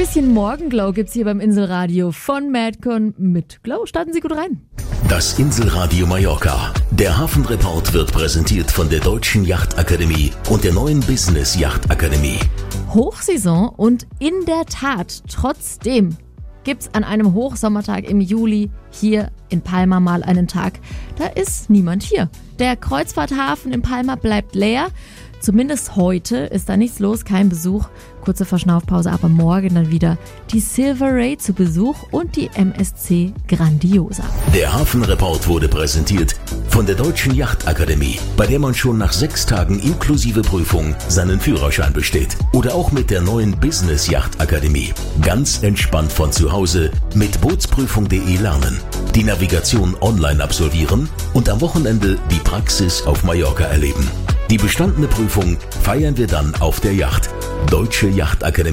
bisschen Morgenglow gibt's hier beim Inselradio von Madcon mit Glow. Starten Sie gut rein. Das Inselradio Mallorca. Der Hafenreport wird präsentiert von der Deutschen Yachtakademie und der neuen Business Yachtakademie. Hochsaison und in der Tat, trotzdem gibt's an einem Hochsommertag im Juli hier in Palma mal einen Tag, da ist niemand hier. Der Kreuzfahrthafen in Palma bleibt leer. Zumindest heute ist da nichts los, kein Besuch. Kurze Verschnaufpause, aber morgen dann wieder die Silver Ray zu Besuch und die MSC Grandiosa. Der Hafenreport wurde präsentiert von der Deutschen Yachtakademie, bei der man schon nach 6 Tagen inklusive Prüfung seinen Führerschein besteht. Oder auch mit der neuen Business Yachtakademie. Ganz entspannt von zu Hause mit bootsprüfung.de lernen, die Navigation online absolvieren und am Wochenende die Praxis auf Mallorca erleben. Die bestandene Prüfung feiern wir dann auf der Yacht. Deutsche Yachtakademie.